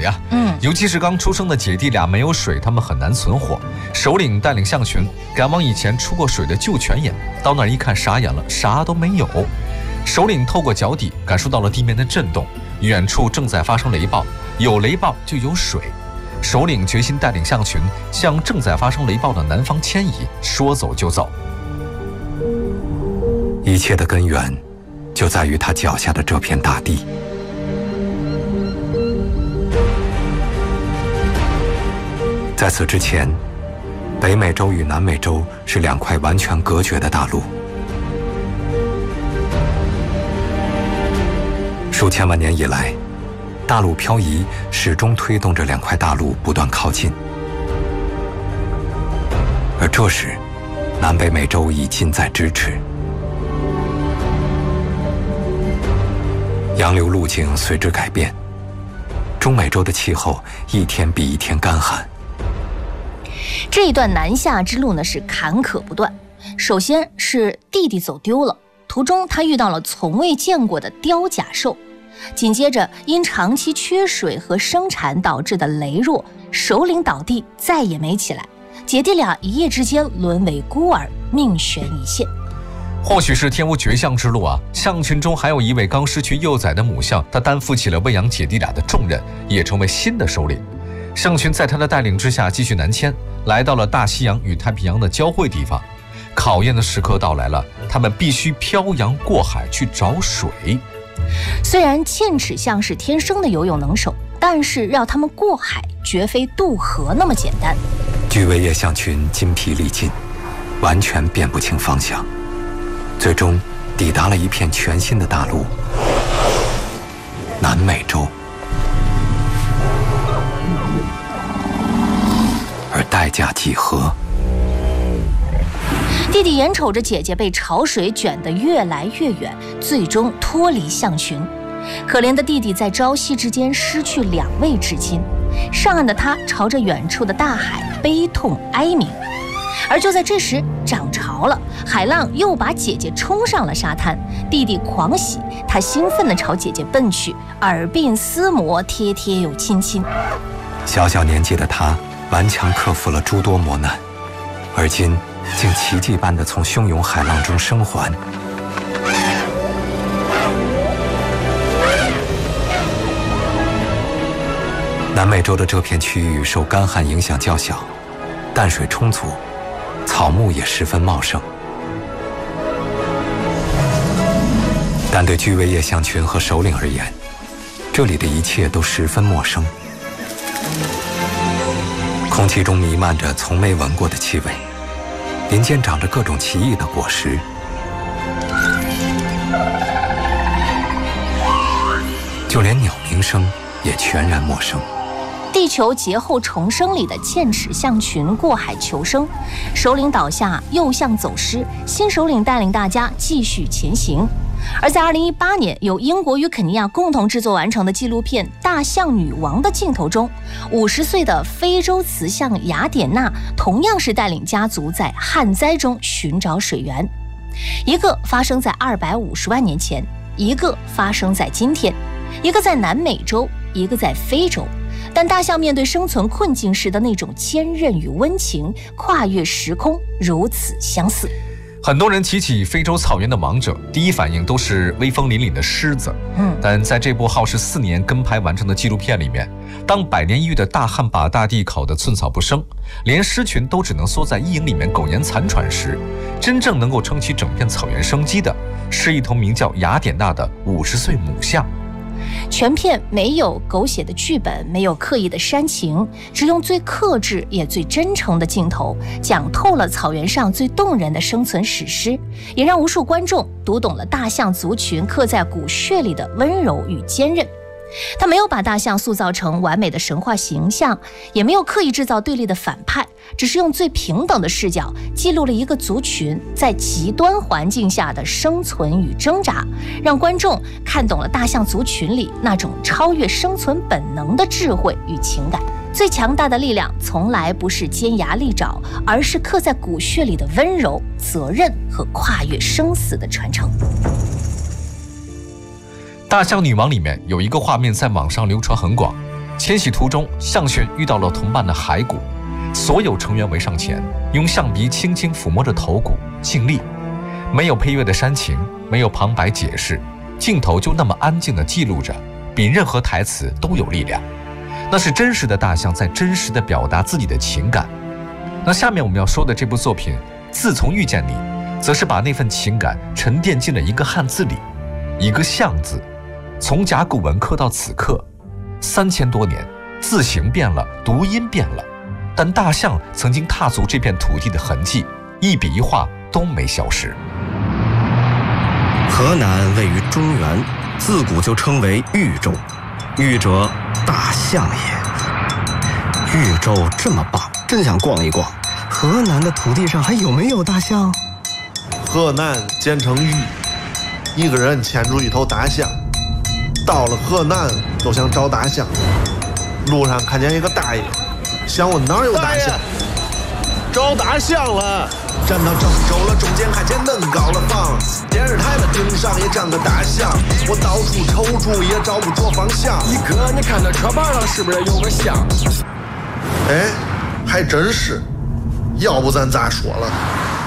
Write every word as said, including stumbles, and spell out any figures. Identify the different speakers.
Speaker 1: 啊。
Speaker 2: 嗯，
Speaker 1: 尤其是刚出生的姐弟俩没有水，他们很难存活。首领带领象群赶往以前出过水的旧泉眼，到那儿一看傻眼了，啥都没有。首领透过脚底感受到了地面的震动，远处正在发生雷暴，有雷暴就有水。首领决心带领象群向正在发生雷暴的南方迁移，说走就走。
Speaker 3: 一切的根源就在于他脚下的这片大地。在此之前，北美洲与南美洲是两块完全隔绝的大陆。数千万年以来，大陆漂移始终推动着两块大陆不断靠近。而这时，南北美洲已近在咫尺。洋流路径随之改变，中美洲的气候一天比一天干旱。
Speaker 2: 这一段南下之路呢是坎坷不断。首先是弟弟走丢了，途中他遇到了从未见过的雕甲兽。紧接着因长期缺水和生产导致的羸弱，首领倒地再也没起来，姐弟俩一夜之间沦为孤儿，命悬一线。
Speaker 1: 或许是天无绝象之路啊，象群中还有一位刚失去幼崽的母象，他担负起了喂养姐弟俩的重任，也成为新的首领。象群在他的带领之下继续南迁，来到了大西洋与太平洋的交汇地方。考验的时刻到来了，他们必须漂洋过海去找水。
Speaker 2: 虽然嵌齿象是天生的游泳能手，但是让他们过海绝非渡河那么简单。
Speaker 3: 巨尾叶象群筋疲力尽，完全辨不清方向，最终抵达了一片全新的大陆——南美洲。而代价几何？
Speaker 2: 弟弟眼瞅着姐姐被潮水卷得越来越远，最终脱离象群。可怜的弟弟在朝夕之间失去两位至亲，上岸的他朝着远处的大海悲痛哀鸣。而就在这时，涨潮了，海浪又把姐姐冲上了沙滩。弟弟狂喜，他兴奋地朝姐姐奔去，耳鬓厮磨，贴贴又亲亲。
Speaker 3: 小小年纪的他顽强克服了诸多磨难，而今竟奇迹般地从汹涌海浪中生还。南美洲的这片区域受干旱影响较小，淡水充足，草木也十分茂盛。但对巨尾叶象群和首领而言，这里的一切都十分陌生。空气中弥漫着从没闻过的气味，林间长着各种奇异的果实。就连鸟鸣声也全然陌生。
Speaker 2: 地球劫后重生里的嵌齿象群过海求生，首领倒下，幼象走失，新首领带领大家继续前行。而在二零一八年由英国与肯尼亚共同制作完成的纪录片《大象女王》的镜头中，五十岁的非洲雌象雅典娜同样是带领家族在旱灾中寻找水源，一个发生在二百五十万年前，一个发生在今天，一个在南美洲，一个在非洲。但大象面对生存困境时的那种坚韧与温情，跨越时空，如此相似。
Speaker 1: 很多人提起非洲草原的王者，第一反应都是威风凛凛的狮子。
Speaker 2: 嗯，
Speaker 1: 但在这部耗时四年跟拍完成的纪录片里面，当百年一遇的大旱把大地烤得寸草不生，连狮群都只能缩在阴影里面苟延残喘时，真正能够撑起整片草原生机的，是一头名叫雅典娜的五十岁母象。
Speaker 2: 全片没有狗血的剧本，没有刻意的煽情，只用最克制也最真诚的镜头，讲透了草原上最动人的生存史诗，也让无数观众读懂了大象族群刻在骨血里的温柔与坚韧。他没有把大象塑造成完美的神话形象，也没有刻意制造对立的反派，只是用最平等的视角记录了一个族群在极端环境下的生存与挣扎，让观众看懂了大象族群里那种超越生存本能的智慧与情感。最强大的力量从来不是尖牙利爪，而是刻在骨血里的温柔、责任和跨越生死的传承。大象女王里面有一个画面在网上流传很广，
Speaker 1: 迁徙途中，项群遇到了同伴的骸骨，所有成员围上前，用象鼻轻轻抚摸着头骨，静立。没有配乐的煽情，没有旁白解释，镜头就那么安静地记录着，比任何台词都有力量。那是真实的大象在真实地表达自己的情感。那下面我们要说的这部作品《自从遇见你》，则是把那份情感沉淀进了一个汉字里，一个象字。从甲骨文刻到此刻，三千多年，字形变了，读音变了，但大象曾经踏足这片土地的痕迹，一笔一画都没消失。
Speaker 4: 河南位于中原，自古就称为豫州，豫者大象也。豫州这么棒，真想逛一逛。河南的土地上还有没有大象？
Speaker 5: 河南简称豫，一个人牵住一头大象，到了河南都想找大象。路上看见一个大爷，想问哪儿有大象，
Speaker 6: 找大象了。
Speaker 5: 站到郑州了，中间看见恁高的房，电视台的顶上也站个大象，我到处瞅住也找不着方向。
Speaker 6: 一哥，你看那车牌上是不是有个象？
Speaker 5: 哎，还真是，要不咱咋说了？